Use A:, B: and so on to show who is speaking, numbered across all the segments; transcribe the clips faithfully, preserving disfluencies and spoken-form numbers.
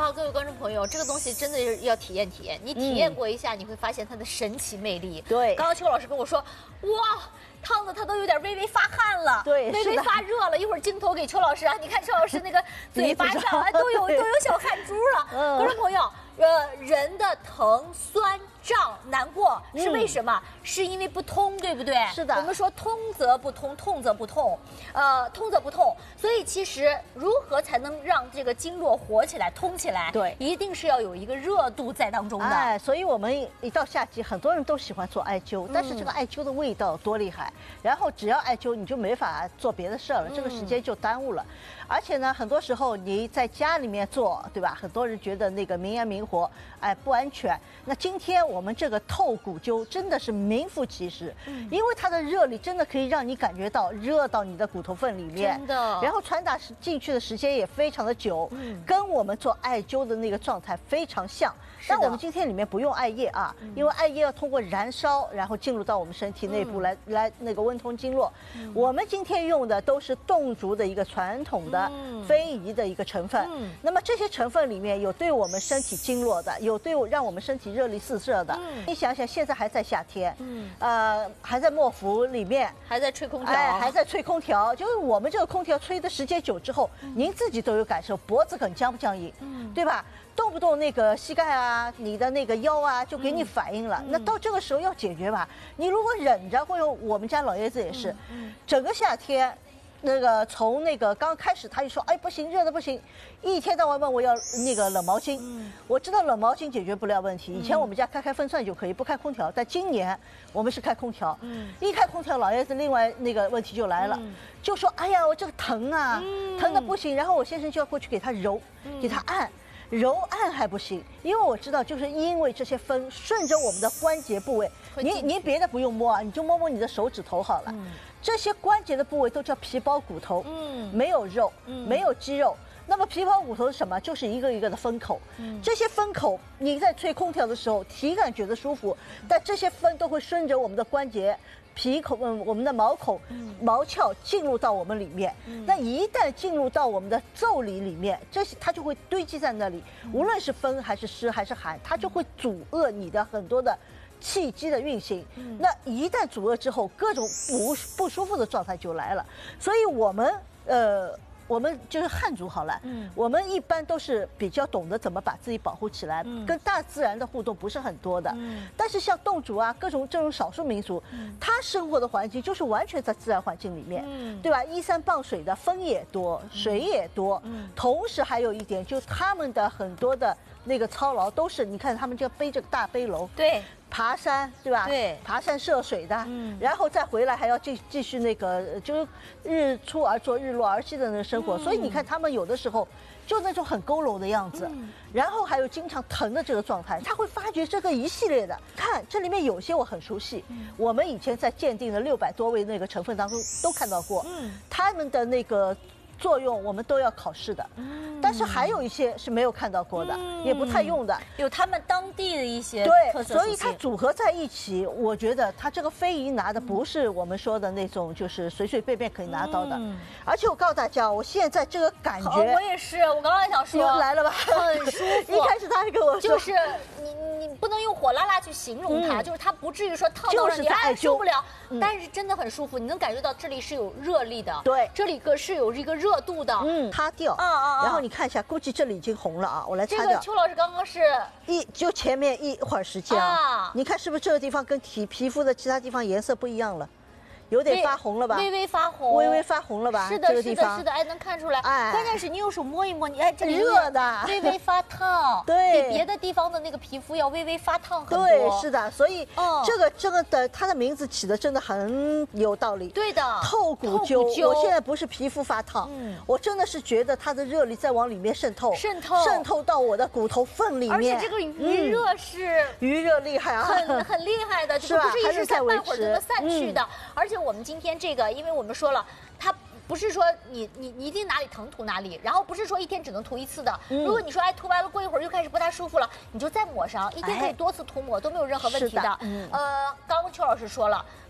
A: 啊，各位观众朋友，这个东西真的是要体验体验。你体验过一下，你会发现它的神奇魅力。
B: 对，
A: 刚刚邱老师跟我说，哇，烫的他都有点微微发汗了，
B: 对，
A: 微微发热了。一会儿镜头给邱老师啊，你看邱老师那个嘴巴上啊都有都有小汗珠了。嗯，观众朋友，呃，人的疼、酸、胀、难过是为什么？嗯、是因为不通，对不对？
B: 是的。
A: 我们说通则不通，痛则不痛，呃，通则不痛。所以其实如何才能让这个经络活起来、通起来？
B: 对，
A: 一定是要有一个热度在当中的。
B: 哎，所以我们一到夏季，很多人都喜欢做艾灸，但是这个艾灸的味道多厉害，然后只要艾灸，你就没法做别的事儿了，这个时间就耽误了。而且呢，很多时候你在家里面做，对吧？很多人觉得那个明烟明火，哎，不安全。那今天我们这个透骨灸真的是名副其实，因为它的热力真的可以让你感觉到热到你的骨头缝里面，
A: 真的。
B: 然后传达进去的时间也非常的久，跟我们做艾灸的那个状态非常像。但我们今天里面不用艾叶啊，因为艾叶要通过燃烧，然后进入到我们身体内部来来那个温通经络。我们今天用的都是侗竹的一个传统的非遗的一个成分。那么这些成分里面有对我们身体经络的，有对让我们身体热力四射的。你想想，现在还在夏天，呃，还在幕府里面，
A: 还在吹空调，
B: 哎，还在吹空调。就是我们这个空调吹的时间久之后，您自己都有感受，脖子很僵不僵硬，对吧？动不动那个膝盖啊，你的那个腰啊，就给你反应了。嗯、那到这个时候要解决吧。你如果忍着，或者我们家老爷子也是，嗯、整个夏天，那个从那个刚开始他就说，哎不行，热的不行，一天到晚问我要那个冷毛巾。嗯、我知道冷毛巾解决不了问题，以前我们家开开风扇就可以，不开空调。但今年我们是开空调，嗯、一开空调，老爷子另外那个问题就来了，嗯、就说，哎呀，我这个疼啊，嗯、疼的不行。然后我先生就要过去给他揉，嗯、给他按。揉按还不行，因为我知道，就是因为这些风顺着我们的关节部位，你你别的不用摸啊，你就摸摸你的手指头好了。嗯、这些关节的部位都叫皮包骨头，嗯，没有肉，嗯、没有肌肉。那么皮包骨头是什么？就是一个一个的风口。嗯、这些风口，你在吹空调的时候，体感觉得舒服，但这些风都会顺着我们的关节。皮口，嗯，我们的毛孔、毛鞘进入到我们里面，嗯、那一旦进入到我们的腠理里面，这些它就会堆积在那里。嗯、无论是风还是湿还是寒，它就会阻遏你的很多的气机的运行。嗯、那一旦阻遏之后，各种不不舒服的状态就来了。所以我们呃。我们就是汉族好了，嗯，我们一般都是比较懂得怎么把自己保护起来，嗯、跟大自然的互动不是很多的，嗯，但是像侗族啊，各种这种少数民族，嗯，他生活的环境就是完全在自然环境里面，嗯，对吧？依山傍水的，风也多，水也多，嗯，同时还有一点，就是他们的很多的那个操劳都是，你看他们就背这个大背篓，
A: 对。
B: 爬山对吧？
A: 对，
B: 爬山涉水的，嗯，然后再回来还要继继续那个，就是日出而作，日落而息的那个生活。嗯、所以你看他们有的时候就那种很佝偻的样子，嗯、然后还有经常疼的这个状态，他会发觉这个一系列的。看这里面有些我很熟悉，嗯、我们以前在鉴定的六百多位那个成分当中都看到过，嗯，他们的那个。作用我们都要考试的，嗯、但是还有一些是没有看到过的，嗯、也不太用的，
A: 有他们当地的一些特色，
B: 对，所以它组合在一起，我觉得它这个非遗拿的不是我们说的那种，就是随随便便可以拿到的。嗯、而且我告诉大家，我现在这个感觉，
A: 哦、我也是，我刚刚想说，
B: 又来了吧，
A: 很舒服。
B: 一开始他还跟我说，
A: 就是你你不能用火辣辣去形容它，嗯、就是它不至于说烫到让你
B: 哎
A: 受不了，嗯、但是真的很舒服，你能感觉到这里是有热力的，
B: 对，
A: 这里个是有一个热。热度的，
B: 嗯，擦掉，啊啊，然后你看一下，估计这里已经红了啊，我来擦掉。
A: 这个邱老师刚刚是
B: 一就前面一会儿时间啊，你看是不是这个地方跟皮皮肤的其他地方颜色不一样了？有点发红了吧？
A: 微微发红，
B: 微微发红了吧？
A: 是的，是的，是的，哎，能看出来。哎，关键是你用手摸一摸，你哎，这里
B: 热的，
A: 微微发烫，
B: 对，
A: 比别的地方的那个皮肤要微微发烫很多。
B: 对，是的，所以这个这个的它的名字起的真的很有道理。
A: 对的，
B: 透骨灸。我现在不是皮肤发烫，嗯，我真的是觉得它的热力在往里面渗透，
A: 渗透，
B: 渗透到我的骨头缝里面。而
A: 且这个余热是
B: 余热厉害啊，
A: 很很厉害的，就不是一时三半会儿就能散去的。而且我们今天这个。因为我们说了，它不是说你你你一定哪里疼涂哪里，然后不是说一天只能涂一次的。嗯、如果你说哎涂完了过一会儿又开始不太舒服了，你就再抹上，一天可以多次涂抹都没有任何问题的。的嗯、呃，刚刚邱老师说了。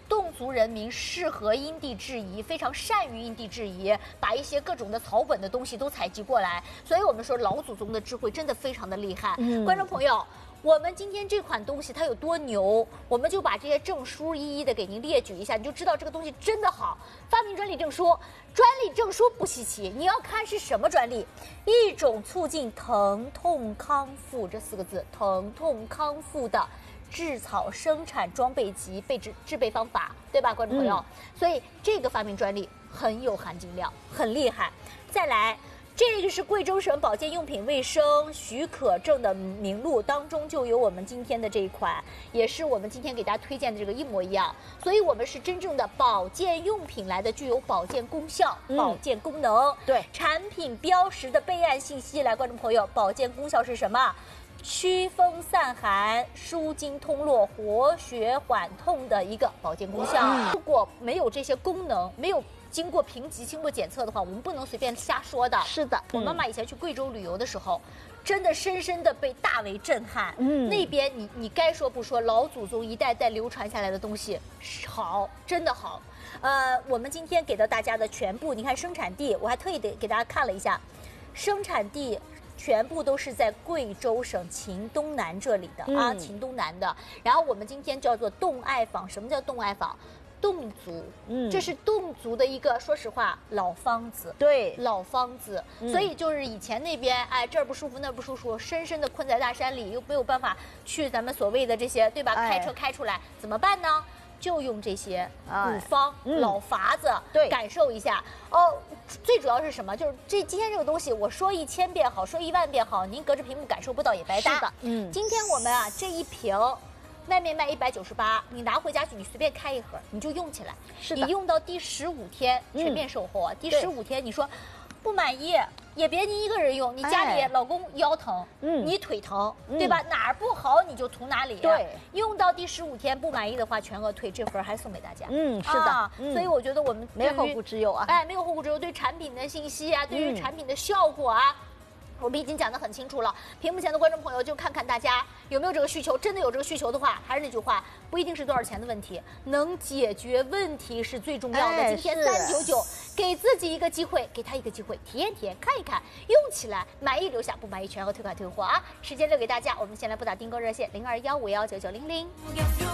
A: 侗族人民适合因地制宜，非常善于因地制宜，把一些各种的草本的东西都采集过来。所以我们说老祖宗的智慧真的非常的厉害。嗯、观众朋友，我们今天这款东西它有多牛，我们就把这些证书一一的给您列举一下，你就知道这个东西真的好。发明专利证书，专利证书不稀奇，你要看是什么专利，一种促进疼痛康复这四个字，疼痛康复的制草生产装备及备制制备方法，对吧，观众朋友？嗯、所以这个发明专利很有含金量，很厉害。再来。这个是贵州省保健用品卫生许可证的名录当中就有我们今天的这一款，也是我们今天给大家推荐的这个一模一样。所以我们是真正的保健用品来的，具有保健功效、嗯、保健功能。对，产品标识的备案信息，来，观众朋友，保健功效是什么？祛风散寒、舒筋通络、活血缓痛的一个保健功效。嗯、如果没有这些功能，没有经过评级、经过检测的话，我们不能随便瞎说的。是的，我妈妈以前去贵州旅游的时候，真的深深的被大为震撼。嗯，那边你你该说不说，老祖宗一代代流传下来的东西好，真的好。呃，我们今天给到大家的全部，你看生产地，我还特意的给大家看了一下，生产地。全部都是在贵州省黔东南这里的、嗯、啊，黔东南的。然后我们今天叫做侗爱坊，什么叫侗爱坊？侗族，嗯，这是侗族的一个，说实话，老方子，对，老方子。嗯、所以就是以前那边，哎，这儿不舒服，那儿不舒服，深深的困在大山里，又没有办法去咱们所谓的这些，对吧？哎、开车开出来怎么办呢？就用这些古方、哎嗯、老法子，对，感受一下哦。最主要是什么？就是这今天这个东西，我说一千遍好，说一万遍好，您隔着屏幕感受不到也白搭。是的，嗯。今天我们啊这一瓶，外面卖一百九十八，你拿回家去，你随便开一盒，你就用起来。是的。你用到第十五天全面售后啊，嗯、第十五天你说不满意。也别您一个人用，你家里老公腰疼，嗯，你腿疼，嗯、对吧？哪儿不好你就涂哪里。对，用到第十五天不满意的话，全额退，这盒还送给大家。嗯，是的。啊嗯、所以我觉得我们没有后顾之忧啊。哎，没有后顾之忧，对产品的信息啊，对于产品的效果啊。嗯我们已经讲得很清楚了，屏幕前的观众朋友就看看大家有没有这个需求，真的有这个需求的话，还是那句话，不一定是多少钱的问题，能解决问题是最重要的。哎、今天三九九，给自己一个机会，给他一个机会，体验体验，看一看，用起来，满意留下，不满意全额退款退货啊！时间留给大家，我们先来拨打订购热线零二幺五幺九九零零。